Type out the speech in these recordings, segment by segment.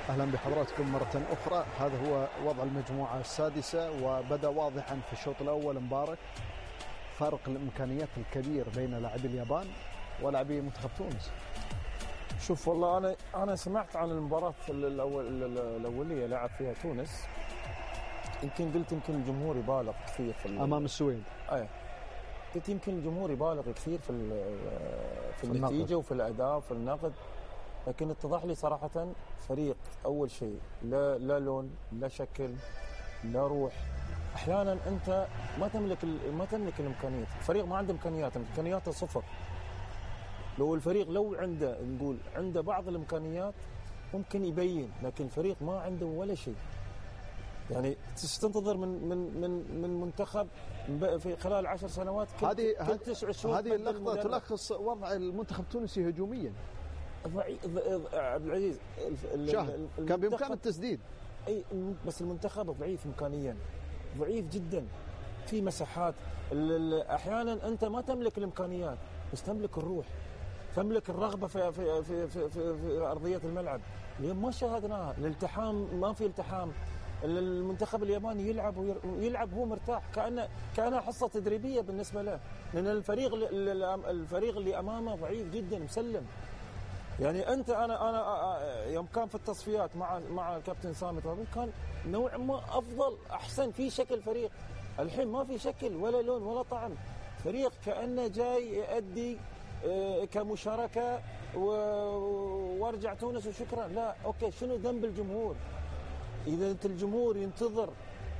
أهلا بحضراتكم مرة أخرى. هذا هو وضع المجموعة السادسة، وبدأ واضحا في الشوط الأول مبارك فارق الإمكانيات الكبير بين لاعبي اليابان ولاعبي منتخب تونس. شوف والله أنا سمعت عن المباراة الأولية لعب فيها تونس، يمكن الجمهور يبالغ كثير في أمام السويد. قلت يمكن الجمهور يبالغ كثير في النتيجة وفي الأداء وفي النقد، لكن اتضح لي صراحة فريق أول شيء لا لون لا شكل لا روح. أحيانا أنت ما تملك الإمكانيات، الفريق ما عنده إمكانياته صفر. لو الفريق لو عنده بعض الإمكانيات ممكن يبين، لكن الفريق ما عنده ولا شيء. يعني تنتظر من منتخب في خلال 10 سنوات كل 9 شهور. هذه اللقطة تلخص وضع المنتخب التونسي هجوميا. عبد العزيز كان بإمكان التسديد، بس المنتخب ضعيف إمكانيا، ضعيف جدا في مساحات. أحيانا أنت ما تملك الإمكانيات بس تملك الروح، تملك الرغبة في أرضية الملعب. اليوم ما شاهدناها، الالتحام ما في التحام. المنتخب الياباني يلعب هو مرتاح، كأنها حصة تدريبية بالنسبة له، لأن الفريق اللي أمامه ضعيف جدا مسلم. يعني أنا يوم كان في التصفيات مع الكابتن سامي طبيب كان نوع ما أفضل أحسن في شكل فريق. الحين ما في شكل ولا لون ولا طعم، فريق كأنه جاي يؤدي كمشاركة وارجع تونس وشكرا. لا أوكي، شنو ذنب الجمهور؟ إذا أنت الجمهور ينتظر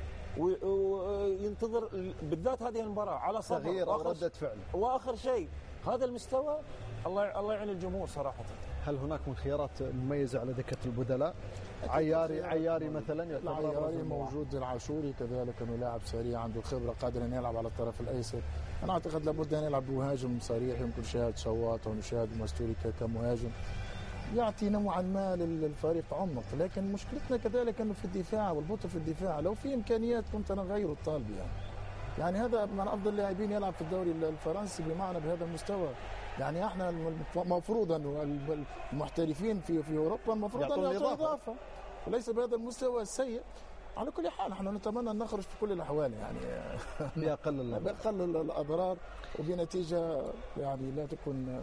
بالذات هذه المباراة على صبر تغيير أو ردة فعل، وآخر شيء هذا المستوى، الله يعين الجمهور صراحة. هل هناك من خيارات مميزة على دكة البدلاء؟ عياري مثلا، عياري موجود، العاشوري كذلك انه لاعب سريع عنده خبرة قادر ان يلعب على الطرف الايسر. انا اعتقد لابد ان يلعب مهاجم صريح، يمكن شاهد شواط ونشاهد ماستوري كمهاجم يعطي نوعا ما للفريق عمق. لكن مشكلتنا كذلك انه في الدفاع والبطء في الدفاع. لو في امكانيات كنت انا غير الطالب يعني هذا من افضل اللاعبين يلعب في الدوري الفرنسي بمعنى بهذا المستوى. يعني احنا المفروض انه المحترفين في اوروبا المفروض ان يعطوا اضافه وليس بهذا المستوى السيء. على كل حال نحن نتمنى ان نخرج في كل الاحوال يعني بأقل الاضرار وبنتيجه يعني لا تكون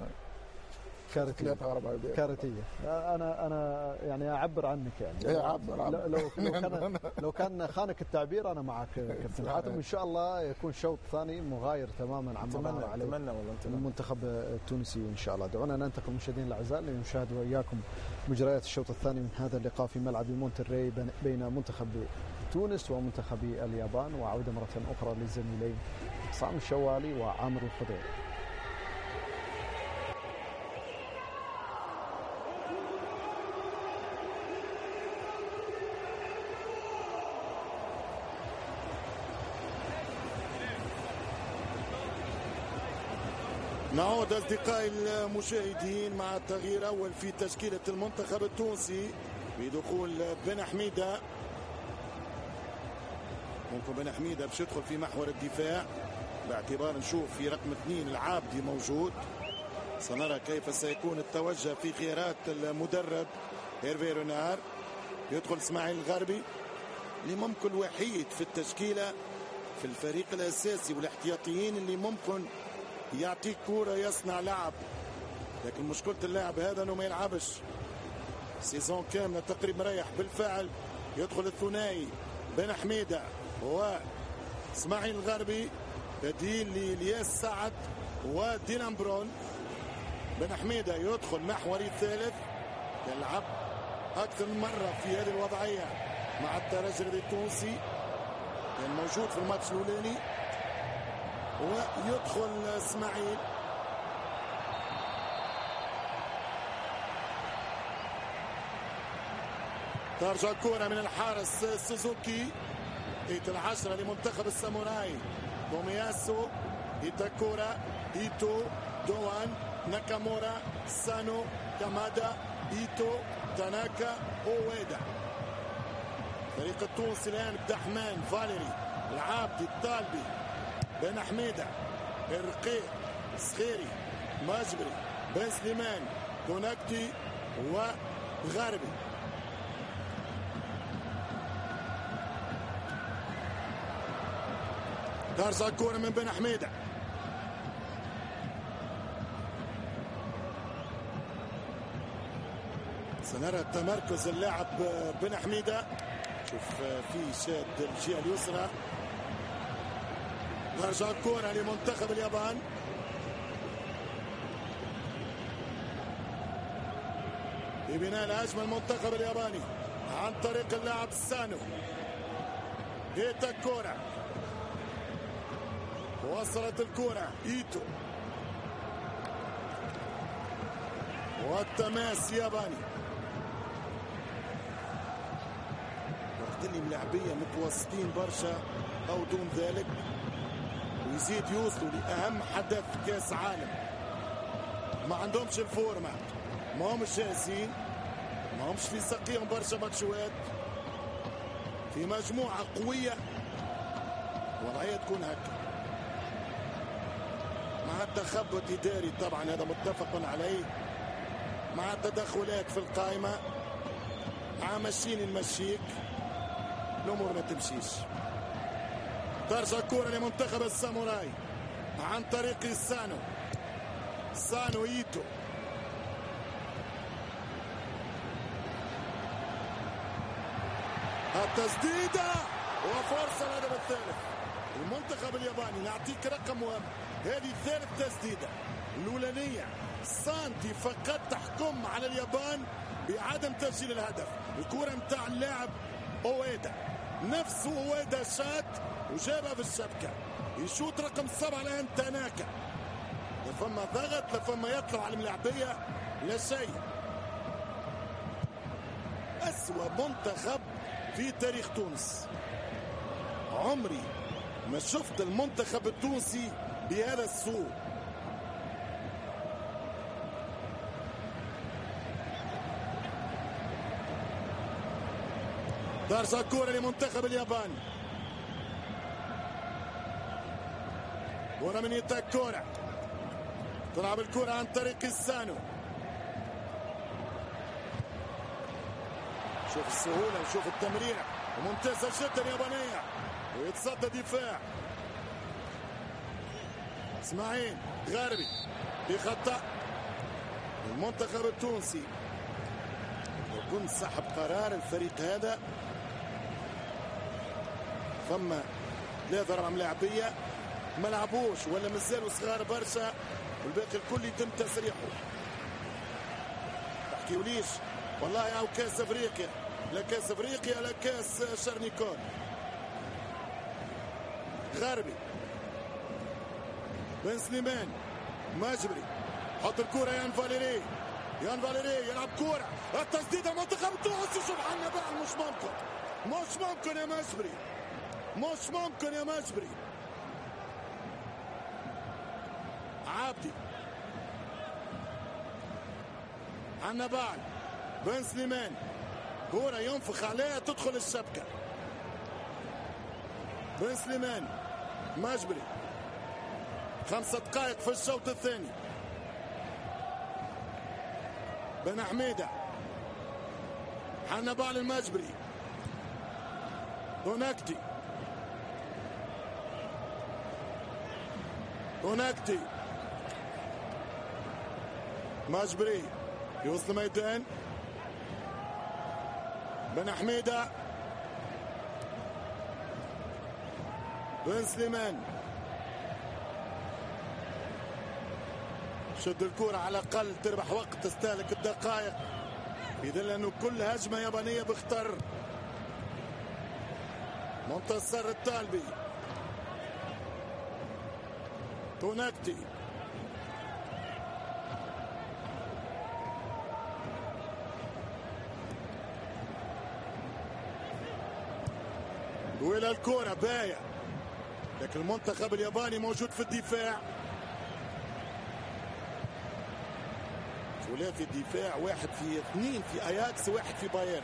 كارثية. أنا يعني أعبر عنك يعني. لو كان خانك التعبير أنا معك كابتن حاتم. إن شاء الله يكون شوط ثاني مغاير تماما عن ما عليه المنتخب التونسي إن شاء الله. دعونا ننتقل مشاهدينا الأعزاء لنشاهد وإياكم مجريات الشوط الثاني من هذا اللقاء في ملعب مونتري بين منتخب تونس ومنتخب اليابان. وعودة مرة أخرى للزميلين عصام الشوالي وعامر الخضير. نعود أصدقائي المشاهدين مع التغيير أول في تشكيلة المنتخب التونسي بدخول بن حميدة. ممكن بن حميدة باش يدخل في محور الدفاع باعتبار نشوف في رقم 2 العابدي موجود. سنرى كيف سيكون التوجه في خيارات المدرب هيرفي رونار. يدخل اسماعيل الغربي اللي ممكن الوحيد في التشكيلة في الفريق الأساسي والاحتياطيين اللي ممكن يعطيك كورة يصنع لعب، لكن مشكلة اللاعب هذا انه ما يلعبش سيزون كاملة تقريبا مريح. بالفعل يدخل الثنائي بن حميدة واسماعيل الغربي بديل لإلياس سعد ودينام برون. بن حميدة يدخل محوري الثالث، يلعب أكثر من مرة في هذه الوضعية مع الترجي التونسي، كان موجود في الماتش الأولاني. ويدخل اسماعيل ترجع الكرة من الحارس سوزوكي. ايت 10 لمنتخب الساموراي تومياسو إيتاكورا إيتو دوان ناكامورا سانو كامادا إيتو تاناكا أويدا. فريق التونسي الآن بدحمان فاليري العابدي الطالبي بن حميدة الرقيق سخيري ماجبري بن سليمان كوناكتي وغاربي. ترجع الكرة من بن حميدة. سنرى تمركز اللاعب بن حميدة. شوف في شاد الجهة اليسرى. ترجع الكرة لمنتخب اليابان. في بناء الهجمة المنتخب الياباني عن طريق اللاعب سانو. هيت الكرة، وصلت الكرة ايتو، والتماس ياباني. وقت اللي ملاعبية متوسطين برشا او دون ذلك، ويزيد يوصلوا لأهم حدث كاس عالم. ما عندهمش الفورمة، ما همش جاهزين، ما همش في سقيهم برشا ماتشوات، في مجموعة قوية وضعية تكون هكا مع التخبط إداري طبعا هذا متفق عليه، مع التدخلات في القائمة، مع مشيني المشيك، الأمور ما تمشيش. ترجع الكرة لمنتخب الساموراي عن طريق سانو ايتو. التسديدة وفرصة الهدف الثالث. المنتخب الياباني نعطيك رقم مهم، هذه ثالث تسديدة. الأولانية سانتي فقط تحكم على اليابان بعدم تسجيل الهدف. الكرة متاع اللاعب أويدا، نفسه أويدا شات وجابها في الشبكة. يشوط رقم 7 لأن تاناكا. لفما ضغط، لفما يطلع على الملاعبية، لا شيء. أسوأ منتخب في تاريخ تونس. عمري ما شفت المنتخب التونسي بهذا السوء. ترجع الكرة لمنتخب اليابان. كرة من يتاكورا، تلعب الكرة عن طريق السانو. شوف السهولة وشوف التمريرة ممتازة جدا يابانية، ويتصدى دفاع. اسماعيل غاربي بخطأ المنتخب التونسي. لو كنت صاحب قرار الفريق هذا، ثم 3-4 ملاعبية ما لعبوش ولا مازالوا صغار برشا، والباقي الكل يتم تسريحه. تحكيوليش والله او كاس افريقيا، لا كاس افريقيا لا كاس شارنيكون. غربي، بن سليمان، مجبري، حط الكرة يان فاليري يلعب كرة، التسديدة منتخب التونسي. سبحان الله، مش ممكن يا مجبري، مش ممكن يا مجبري. عابدي عنبال، بن سليمان، كرة ينفخ عليها تدخل الشبكة. بن سليمان، مجبري، 5 دقائق في الشوط الثاني. بن حميدة، حنبال المجبري، هناكتي مجبري يوصل ميدان. بن حميدة، بن سليمان، شد الكرة على الأقل تربح وقت، تستهلك الدقائق، يدل أنه كل هجمة يابانية بخطر. منتصر الطالبي، توناكتي، وإلى الكرة باية، لكن المنتخب الياباني موجود في الدفاع. ثلاثي الدفاع، 1 في 2 في اياكس، 1 في بايرن.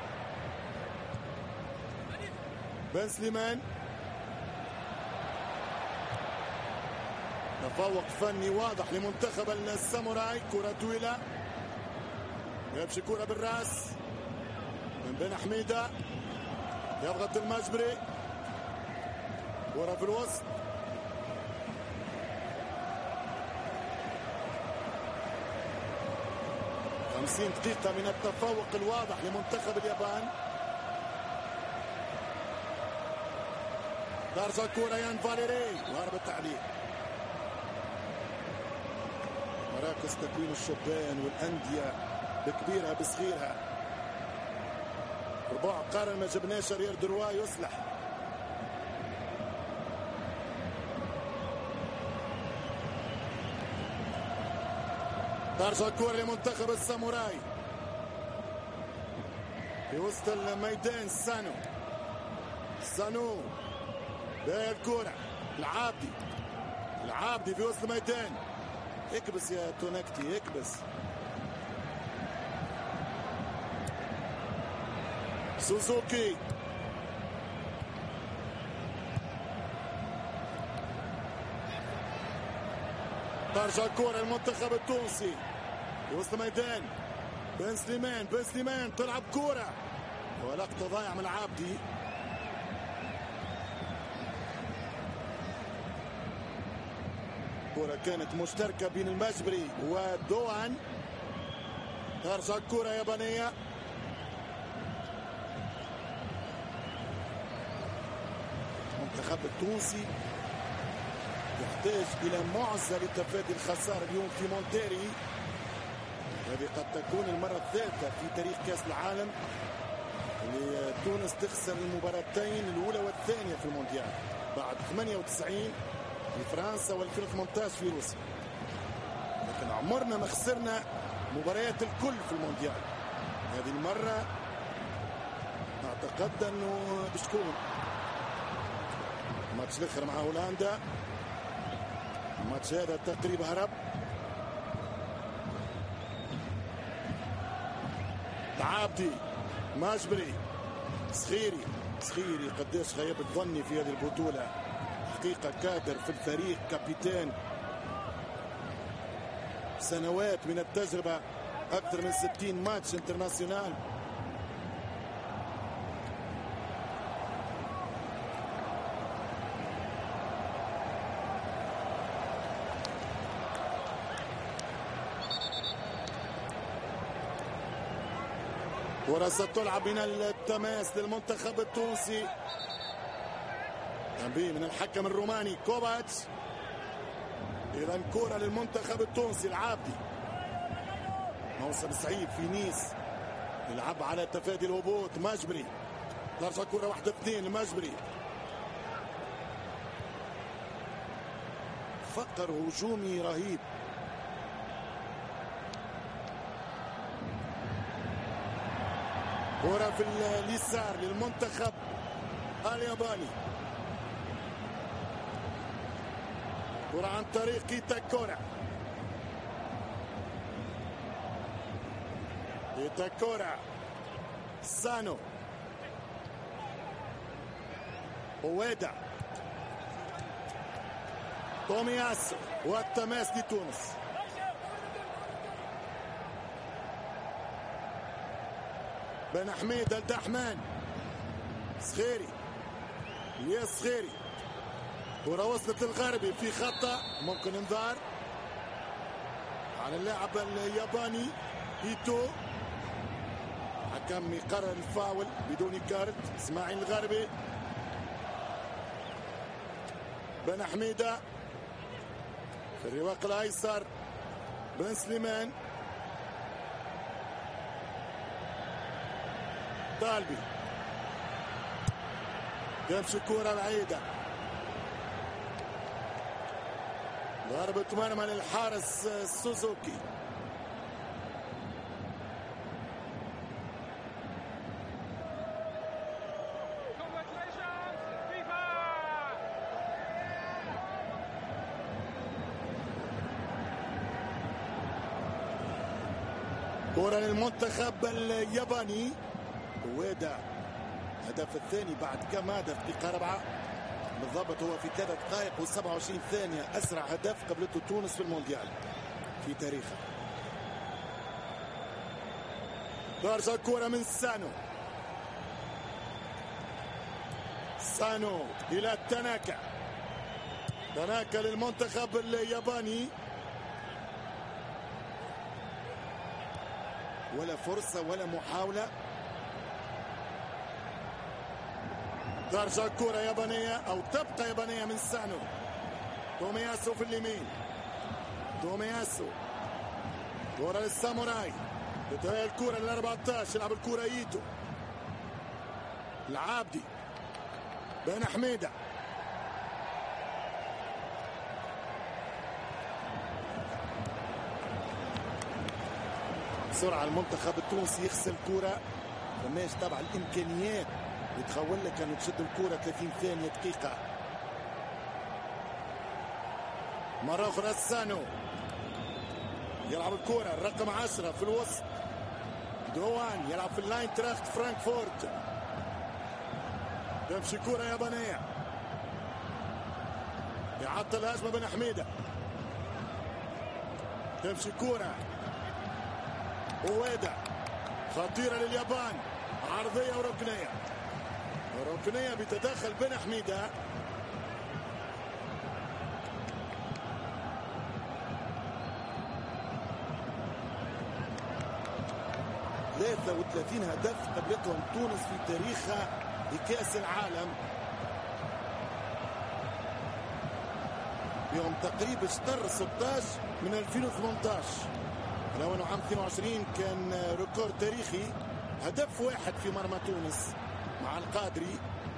بن سليمان، تفوق فني واضح لمنتخب الساموراي. كرة طويلة، يمشي كرة بالراس من بن حميدة، يضغط المجبري، كرة في الوسط 50 دقيقة من التفوق الواضح لمنتخب اليابان. ترجع الكرة يان فاليري وهرب التعليق. مراكز تكوين الشبان والأندية بكبيرها بصغيرها. ربع قرن ما جبناش ريال دروا يصلح. ترجع الكرة لمنتخب الساموراي في وسط الميدان. سانو بالكرة العابدي في وسط الميدان. اكبس يا تونكتي اكبس. سوزوكي ترجع الكرة المنتخب التونسي في وسط الميدان. بن سليمان تلعب كرة ولقطة ضايع من العابدي. كرة كانت مشتركة بين المجبري ودوان. ترجع الكرة يابانية. المنتخب التونسي يحتاج إلى معزة لتفادي الخسارة اليوم في مونتيري. هذه قد تكون المرة الثالثة في تاريخ كأس العالم اللي تونس تخسر المباراتين الأولى والثانية في المونديال بعد 98 في فرنسا و2018 في روسيا. لكن عمرنا ما خسرنا مباريات الكل في المونديال. هذه المرة أعتقد أنه باش تكون. الماتش الآخر مع هولندا، الماتش هذا تقريبا هرب. عابدي ماجبري صخيري قديش غيبت ظني في هذه البطولة. حقيقة كادر في الفريق، كابيتان، سنوات من التجربة، أكثر من 60 ماتش انترناسيونال. كرة ستلعب من التماس للمنتخب التونسي. تنبيه من الحكم الروماني كوفاتش. إذا كرة للمنتخب التونسي. العابدي موسم سعيد في نيس، يلعب على تفادي الهبوط. ماجبري ترجع كرة 1-2 لماجبري. فقر هجومي رهيب. كرة في اليسار للمنتخب الياباني. كرة عن طريق إيتاكورا. سانو وويدا تومياسو والتماس لتونس. بن حميد الدحمان. صخيري كرة وصلت الغربي في خطأ، ممكن انذار على اللاعب الياباني هيتو. حكم يقرر الفاول بدون كارت. اسماعيل الغربي. بن حميدة في الرواق الايسر. بن سليمان. طالبي تمشي كرة بعيدة. ضربة مرمى للحارس سوزوكي. كرة للمنتخب الياباني. ويدا هدف الثاني بعد كم هدف؟ دقيقة 4 بالضبط. هو في 3 دقائق و27 ثانية أسرع هدف قبلته تونس في المونديال في تاريخه. ترجع الكرة من سانو إلى تاناكا للمنتخب الياباني. ولا فرصة ولا محاولة. ترجع الكرة يابانية أو تبقى يابانية من سانو. تومياسو في اليمين، تومياسو كرة للساموراي، بتهيأ الكرة لل 14 يلعب الكرة ايتو. العابدي بن حميدة، بسرعة المنتخب التونسي يخسر الكرة، فماش طبعا الإمكانيات يتخول لك أن تشد الكرة 30 ثانية دقيقة. مرة أخرى سانو يلعب الكرة الرقم 10 في الوسط، دوان يلعب في اللاين تراخت فرانكفورت، تمشي كرة يابانية، يعطل هجمة بن حميدة، تمشي كرة وويدا خطيرة لليابان، عرضية وركنية، ركنية بتدخل بن حميدة. 33 هدف قبلتهم تونس في تاريخها لكأس العالم، يوم تقريبا اشتر 16 من 2018، لو انه عام 22 كان ريكورد تاريخي، هدف واحد في مرمى تونس مع القادري،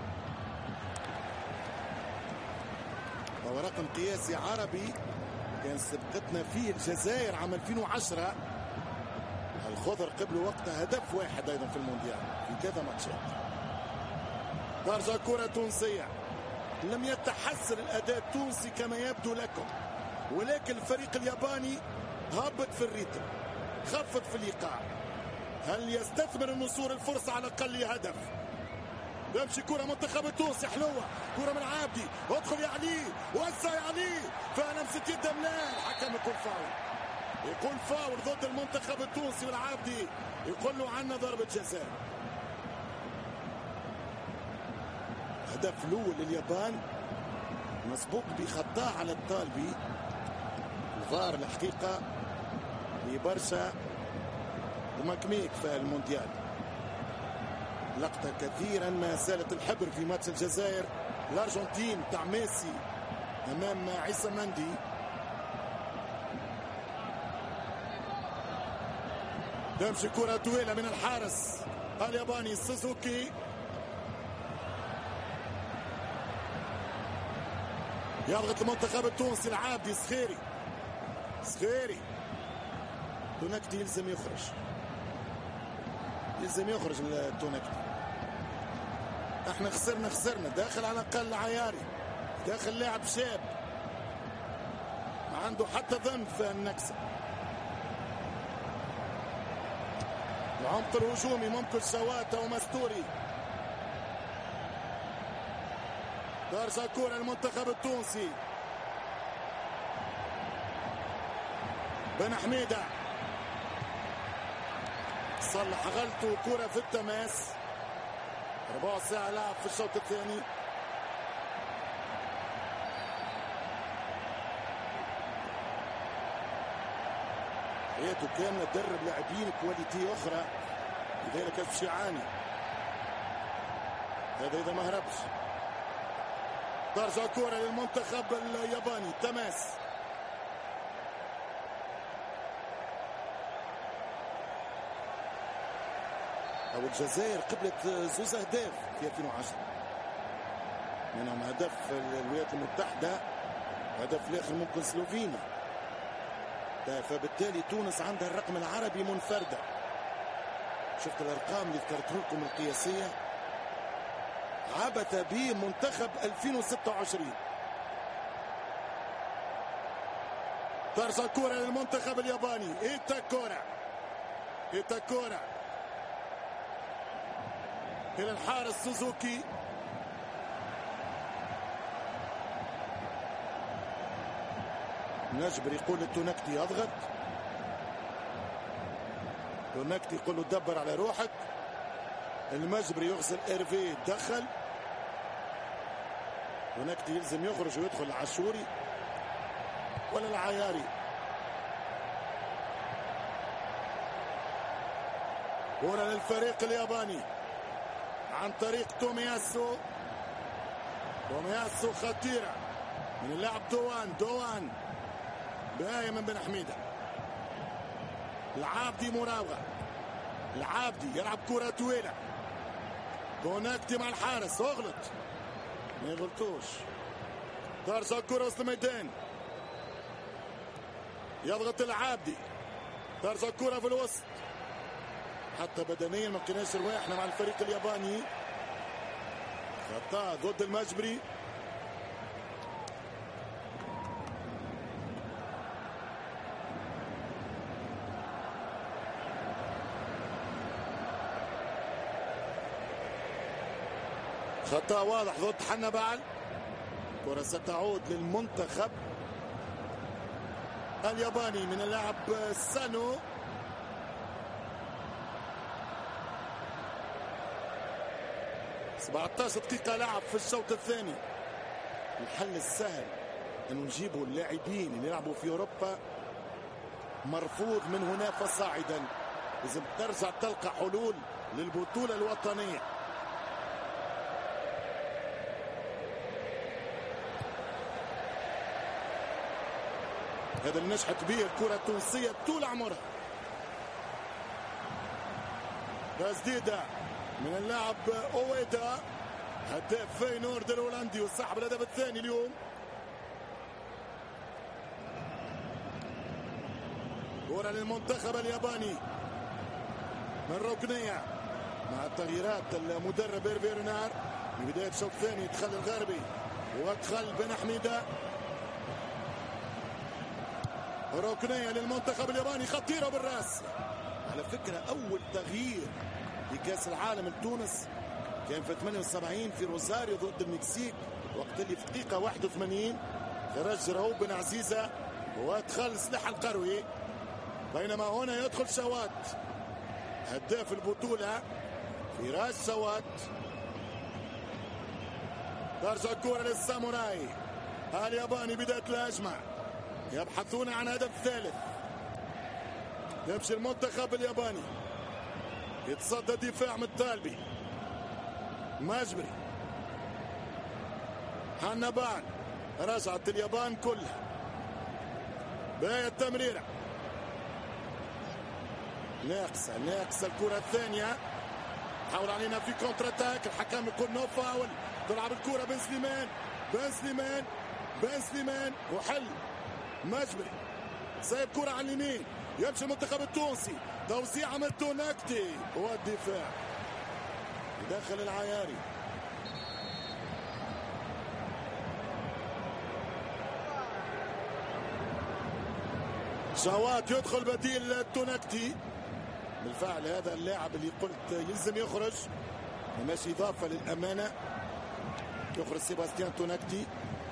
وهو رقم قياسي عربي كان سبقتنا فيه الجزائر عام 2010. الخضر قبل وقتها هدف واحد ايضا في المونديال في كذا ماتشات. ترجع كرة تونسية، لم يتحسن الاداء التونسي كما يبدو لكم، ولكن الفريق الياباني هبط في الريتم، خفت في الايقاع. هل يستثمر النصور الفرصة على الاقل هدف؟ يمشي كرة منتخب التونسي حلوة، كرة من عابدي، ادخل يا علي، وسع يا علي، فيها لمسة يد ملال، الحكم يقول فاول، يقول فاول ضد المنتخب التونسي، والعابدي يقول له عنا ضربة جزاء. هدف الاول لليابان مسبوق بخطأ على الطالبي، الفار الحقيقة لبرشا ومكميك في المونديال. لقطة كثيرا ما زالت الحبر في ماتش الجزائر الأرجنتين تاع ميسي أمام عيسى مندي. تمشي كرة طويلة من الحارس الياباني سوزوكي، يضغط المنتخب التونسي العابدي، صخيري تونكتي يلزم يخرج التونكتي. احنا خسرنا داخل على الاقل عياري، داخل لاعب شاب ما عنده حتى ذنب في النكسه. العمق الهجومي ممكن شواته ومستوري. ترجع كرة المنتخب التونسي، بن حميدة صلح غلطه، كرة في التماس. 4 ساعة لعب في الشوط الثاني. حياته كاملة درب لاعبين كواليتي أخرى، لذلك باش يعاني هذا إذا ما هربش. ترجع كرة للمنتخب الياباني، تماس أو الجزائر قبلت زوز أهداف في 2010، منهم هدف الولايات المتحدة وهدف الآخر ممكن سلوفينيا، فبالتالي تونس عندها الرقم العربي منفردة. شفت الأرقام اللي ذكرت لكم القياسية، عبث به منتخب 2026. ترجع كرة للمنتخب الياباني، إيتاكورا إلى الحارس سوزوكي، نجبر يقول التونكتي اضغط، التونكتي يقول له دبر على روحك، المجبري يغسل إيرفي دخل، التونكتي يلزم يخرج ويدخل العاشوري ولا العياري. كرة للفريق الياباني عن طريق تومياسو خطيرة من اللاعب دوان بآية من بن حميدة. العابدي مراوغة، العابدي يلعب كرة طويلة، كوناكتي مع الحارس، اغلط ما يغلطوش. ترجع الكرة وسط الميدان، يضغط العابدي، ترجع الكرة في الوسط. حتى بدنيا ما لقيناش رواحنا مع الفريق الياباني. خطأ ضد المجبري. خطأ واضح ضد حنبال. كرة ستعود للمنتخب الياباني من اللاعب سانو. – 17 دقيقة لعب في الشوط الثاني. الحل السهل أن نجيبوا اللاعبين اللي يلعبوا في أوروبا مرفوض من هنا فصاعدا. لازم ترجع تلقى حلول للبطولة الوطنية. هذا اللي نجحت به الكرة التونسية طول عمرها. تسديدة من اللاعب اويدا هداف فينورد الهولندي وصاحب الهدف الثاني اليوم. كرة للمنتخب الياباني من ركنية مع التغييرات المدرب هيرفي رونار في بداية الشوط الثاني. دخل الغربي ودخل بن حميدة. ركنية للمنتخب الياباني خطيرة بالراس. على فكرة أول تغيير في كأس العالم لتونس كان في 78 في روزاريو ضد المكسيك، وقت اللي في دقيقة 81 خرج رؤوف بن عزيزة ودخل سلاح القروي. بينما هنا يدخل شوات هداف البطولة فراس شوات. ترجع الكرة للساموراي الياباني. بداية الهجمة يبحثون عن هدف ثالث. يمشي المنتخب الياباني يتصدى دفاع من الطالبي. مجبري حنبال. رجعت اليابان كلها بهاي التمريرة. ناقصة الكرة الثانية. حاول علينا في كونتر اتاك. الحكم يقول نو فاول. تلعب الكرة بن سليمان وحل مجبري. سايب كرة على اليمين. يمشي المنتخب التونسي. توزيع من توناكتي والدفاع يدخل العياري. شوات يدخل بديل توناكتي. بالفعل هذا اللاعب اللي قلت يلزم يخرج، ماشي إضافة للأمانة. يخرج سيباستيان توناكتي.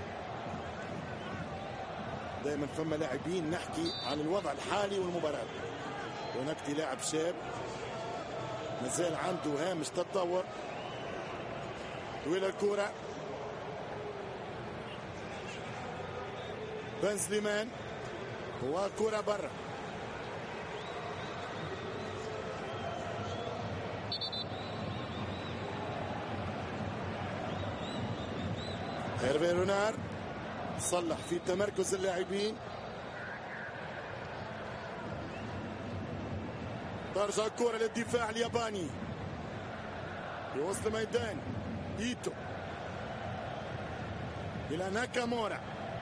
دائما فما لاعبين نحكي عن الوضع الحالي والمباراة. توناكتي لاعب شاب مازال عنده هامش تطور. طويلة الكرة بن سليمان وكرة برا. هيرفي رونار صلح في تمركز اللاعبين. ترجع الكرة للدفاع الياباني في وسط الميدان. إيتو إلى ناكامورا.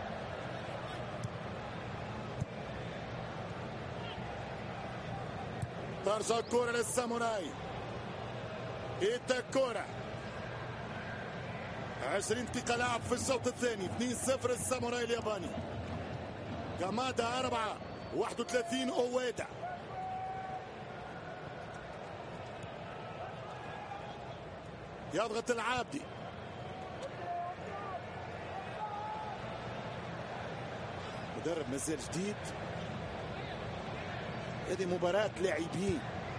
ترجع الكرة للساموراي. إيتاكورا. 20 دقيقة لعب في الشوط الثاني. 2-0 الساموراي الياباني. كامادا 4 31 اويدا. يضغط العابدي. مدرب مازال جديد. هذه مباراة لاعبين.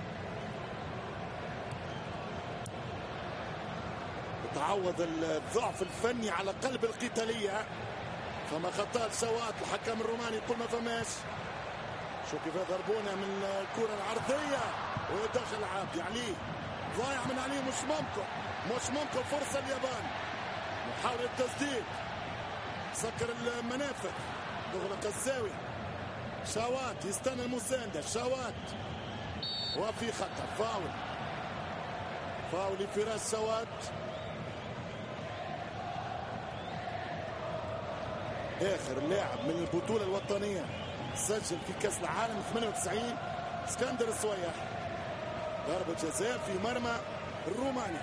تعوض الضعف الفني على قلب القتالية. فما خطأ شوات. الحكم الروماني يقول ما فماش. شو كيف ضربونا من الكرة العرضية ويدخل عابدي عليه، ضايع من عليه، مش ممكن فرصة اليابان، محاولة تسديد، سكر المنافذ، تغلق الزاوية، شاوات يستنى المساندة، شاوات وفي خطأ، فاول لفراس شاوات. آخر لاعب من البطولة الوطنية سجل في كأس العالم 98 اسكندر السويح، ضربة جزاء في مرمى الروماني.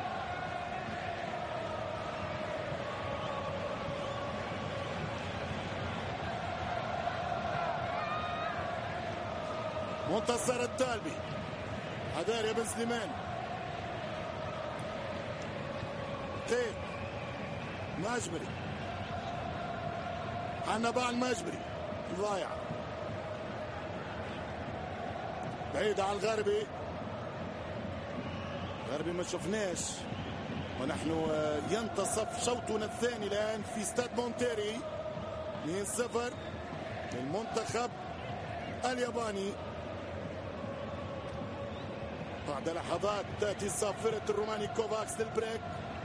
منتصر التالبي، حدار يا بن سليمان، قيد ماجبري، حنبال ماجبري ضايع بعيد على الغربي ما شفناش، ونحن ينتصف شوطنا الثاني الآن في استاد مونتيري 2-0 للمنتخب الياباني. بعد لحظات تأتي صافرة الروماني كوفاكس للبريك،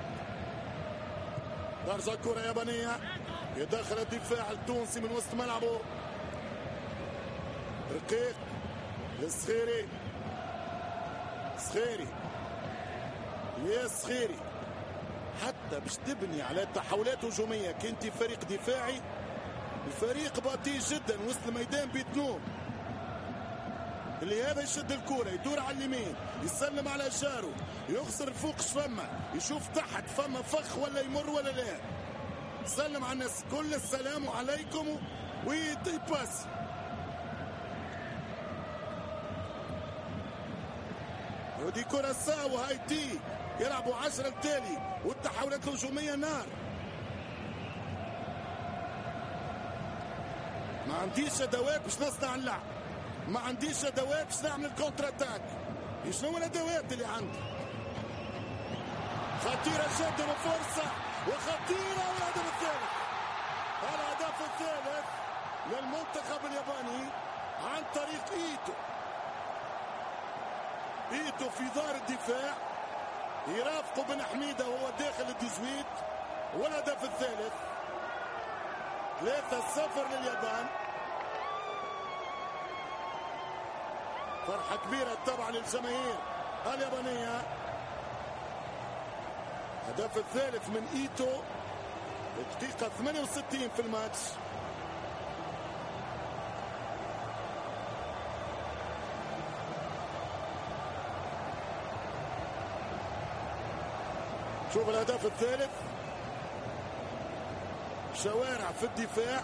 ترجع كرة يابانية، يدخل الدفاع التونسي من وسط ملعبه، رقيق للصخيري، يا صخيري حتى باش تبني على تحولات هجومية كنت فريق دفاعي، الفريق بطيء جدا وسط الميدان بيتنوم، اللي هذا يشد الكرة يدور على اليمين يسلم على جاره يخسر فوق فما يشوف تحت فما فخ ولا يمر ولا لا، سلم على الناس كل السلام عليكم ويباس. ودي كرة ساعة وهايتي يلعبوا 10 التالي والتحولات الهجومية نار. ما عنديش ادوات باش نصنع اللعب، ما عنديش ادوات باش نعمل الكونتر اتاك، شنو الادوات اللي عندي؟ خطيرة جدا وفرصة وخطيرة والهدف الثالث، الهدف الثالث للمنتخب الياباني عن طريق ايتو في دار الدفاع، يرافقه بن حميدة وهو داخل الديزويت، والهدف الثالث 3-0 لليابان. فرحة كبيرة طبعا للجماهير اليابانية. الهدف الثالث من ايتو الدقيقة 68 في الماتش. شوف الهدف الثالث، شوارع في الدفاع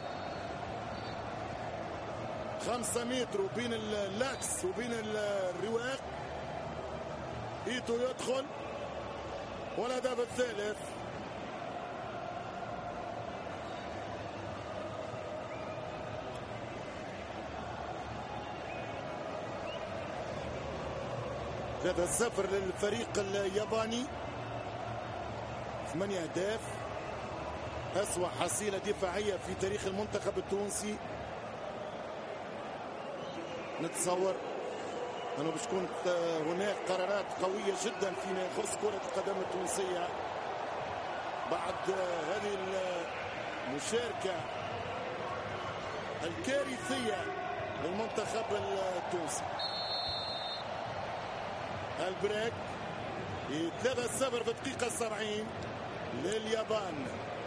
5 متر وبين اللاكس وبين الرواق، ايتو يدخل والهدف الثالث. هذا 0 للفريق الياباني، 8 أهداف، أسوأ حصيلة دفاعية في تاريخ المنتخب التونسي. نتصور أنه باش تكون هناك قرارات قوية جدا فيما يخص كرة القدم التونسية بعد هذه المشاركة الكارثية للمنتخب التونسي. البريك 3-0 في الدقيقة 70 لليابان.